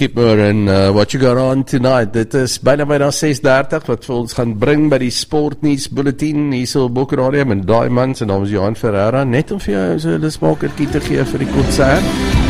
Skipper en what you got on tonight. Dit is byna 6:30 wat vir ons gaan bring by die sportnuus bulletin hier so op Boekeradio met daai mans en dan is Johan Ferreira net om vir jou so 'n lusmakertjie te gee vir die konsert.